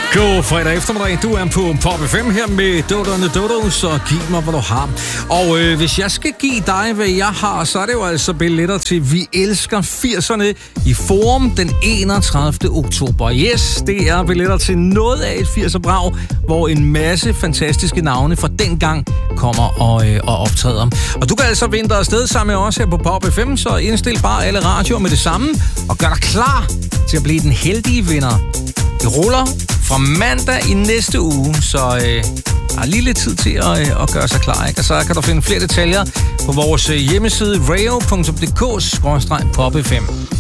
God fredag eftermiddag. Du er på Pop FM her med Dodo'erne Dodo, så giv mig, hvad du har. Og hvis jeg skal give dig, hvad jeg har, så er det jo altså billetter til Vi Elsker 80'erne i Forum den 31. oktober. Yes, det er billetter til noget af et 80'er-brag, hvor en masse fantastiske navne fra dengang kommer og optræder. Og du kan altså vinde dig afsted sammen med os her på Pop FM, så indstil bare alle radioer med det samme, og gør dig klar til at blive den heldige vinder. Det ruller fra mandag i næste uge, så der er lige lidt tid til at gøre sig klar, ikke? Og så kan du finde flere detaljer på vores hjemmeside radio.dk/popfm.